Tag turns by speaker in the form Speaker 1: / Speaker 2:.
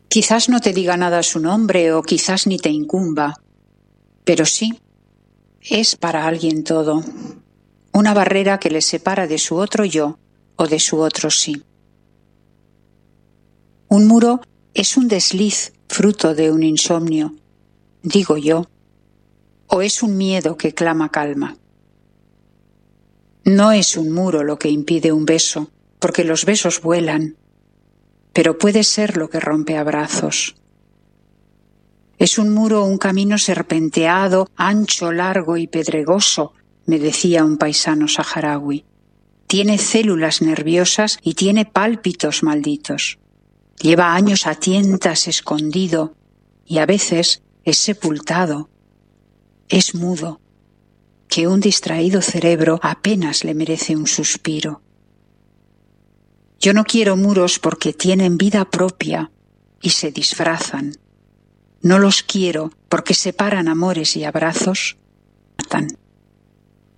Speaker 1: Quizás no te diga nada su nombre o quizás ni te incumba, pero sí, es para alguien todo, una barrera que le separa de su otro yo o de su otro sí. Un muro es un desliz fruto de un insomnio, digo yo, o es un miedo que clama calma. No es un muro lo que impide un beso, porque los besos vuelan, pero puede ser lo que rompe abrazos. Es un muro un camino serpenteado, ancho, largo y pedregoso, me decía un paisano saharaui. Tiene células nerviosas y tiene pálpitos malditos. Lleva años a tientas escondido y a veces es sepultado. Es mudo, que un distraído cerebro apenas le merece un suspiro. Yo no quiero muros porque tienen vida propia y se disfrazan. No los quiero porque separan amores y abrazos, matan.